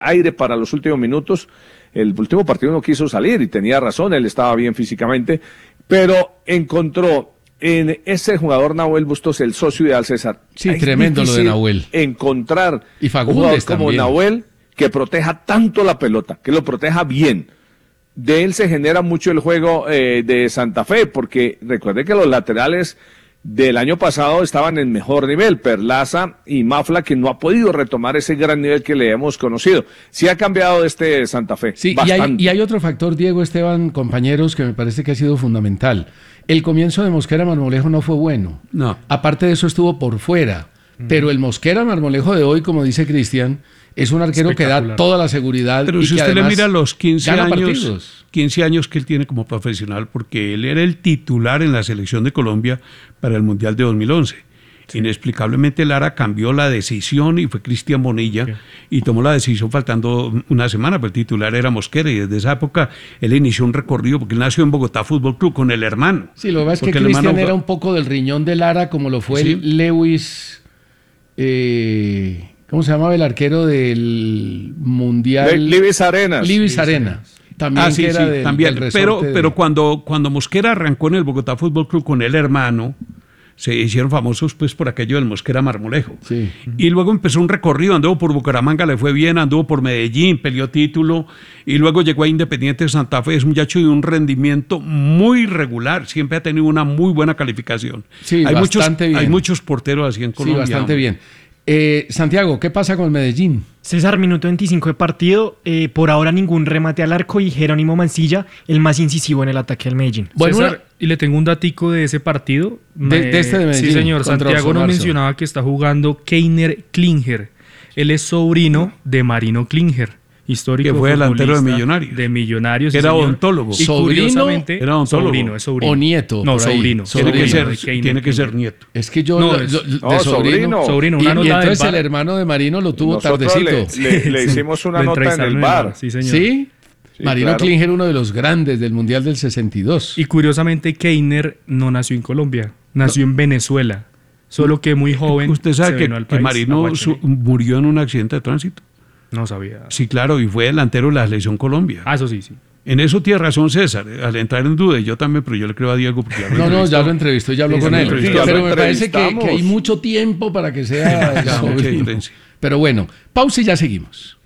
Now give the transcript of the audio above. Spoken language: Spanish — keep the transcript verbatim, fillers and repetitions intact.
aire para los últimos minutos. El último partido no quiso salir y tenía razón, él estaba bien físicamente, pero encontró en ese jugador Nahuel Bustos el socio ideal, César. Sí, es tremendo lo de Nahuel. Encontrar y Fagundes un jugador como también. Nahuel que proteja tanto la pelota, que lo proteja bien. De él se genera mucho el juego eh, de Santa Fe, porque recuerde que los laterales del año pasado estaban en mejor nivel, Perlaza y Mafla, que no ha podido retomar ese gran nivel que le hemos conocido. Sí ha cambiado este Santa Fe. Sí, y hay, y hay otro factor, Diego, Esteban, compañeros, que me parece que ha sido fundamental. El comienzo de Mosquera Marmolejo no fue bueno. No. Aparte de eso estuvo por fuera. Mm. Pero el Mosquera Marmolejo de hoy, como dice Cristian, es un arquero que da toda la seguridad. Pero y si que usted le mira los quince años, partidos. quince años que él tiene como profesional, porque él era el titular en la selección de Colombia para el Mundial de dos mil once. Sí. Inexplicablemente Lara cambió la decisión y fue Cristian Bonilla, sí, y tomó la decisión faltando una semana, pero el titular era Mosquera, y desde esa época él inició un recorrido, porque él nació en Bogotá Fútbol Club con el hermano. Sí, lo que pasa es que Cristian hermano... era un poco del riñón de Lara, como lo fue sí. el Lewis... Eh... ¿Cómo se llamaba el arquero del Mundial? Libis Arenas. Libis Arenas. También ah, sí, que era sí, del, también. del pero, de... pero cuando, cuando Mosquera arrancó en el Bogotá Fútbol Club con el hermano, se hicieron famosos pues por aquello del Mosquera Marmolejo. Sí. Y luego empezó un recorrido, anduvo por Bucaramanga, le fue bien, anduvo por Medellín, peleó título, y luego llegó a Independiente de Santa Fe. Es un muchacho de un rendimiento muy regular, siempre ha tenido una muy buena calificación. Sí, hay bastante muchos, bien. Hay muchos porteros así en Colombia. Sí, bastante bien. Eh, Santiago, ¿qué pasa con el Medellín? César, minuto veinticinco de partido, eh, por ahora ningún remate al arco y Jerónimo Mancilla, el más incisivo en el ataque del Medellín. Bueno, César, una... y le tengo un datico de ese partido. De, Me... de este de Medellín. Sí, señor, Santiago nos mencionaba que está jugando Keiner Klinger. Él es sobrino de Marino Klinger, histórico que fue delantero de Millonarios. De Millonarios. Era señor. odontólogo. Y curiosamente, era odontólogo. Sobrino, es sobrino. O nieto. No, sobrino. Tiene, sobrino, que ser, Keiner, tiene que ser nieto. Es que yo, no, lo, es, lo, de no, sobrino. Sobrino, y, una nota y entonces del el bar. hermano de Marino lo tuvo Nosotros tardecito. Le, le, le hicimos una nota en el bar. Sí, señor. ¿Sí? Sí, Marino claro. Klinger, uno de los grandes del Mundial del sesenta y dos. Y curiosamente, Keiner no nació en Colombia, nació no. en Venezuela. Solo que muy joven. ¿Usted sabe se que, vino al que país, Marino su, murió en un accidente de tránsito? No sabía. Sí, claro, y fue delantero de la selección Colombia. Ah, eso sí, sí. En eso tiene razón César, al entrar en duda, y yo también, pero yo le creo a Diego porque ya lo No, no, ya lo entrevistó, ya habló sí, con él. Sí, pero me parece que, que hay mucho tiempo para que sea sobrino. Pero bueno, pausa y ya seguimos.